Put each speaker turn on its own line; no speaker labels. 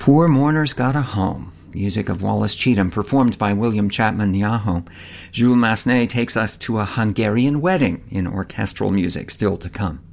Poor Mourner's Got a Home, music of Wallace Cheatham, performed by William Chapman Nyaho. Jules Massenet takes us to a Hungarian wedding in orchestral music still to come.